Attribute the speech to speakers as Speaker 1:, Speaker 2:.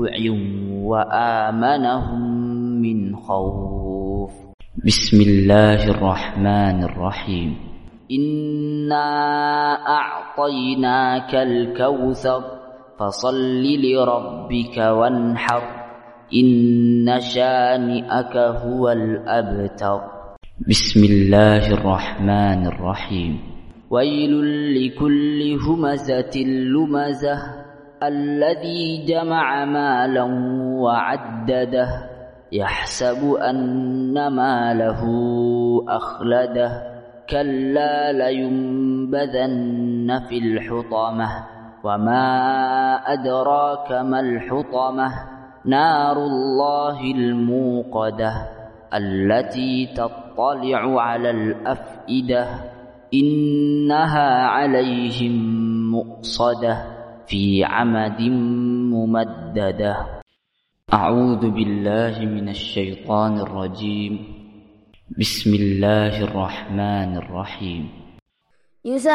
Speaker 1: جوع وآمنهم من خوف. بسم الله الرحمن الرحيم. إنا أعطيناك الكوثر فصل لربك وانحر إن شانئك هو الأبتر. بسم الله الرحمن الرحيم. ويل لكل همزة لمزة الذي جمع مالا وعدده يحسب أن ماله أخلده كلا لينبذن في الحطمة وما أدراك ما الحطمة نار الله الموقدة التي تطلع على الأفئدة إنها عليهم مؤصدة في عمد ممددة. أعوذ بالله من الشيطان الرجيم. بسم الله الرحمن الرحيم.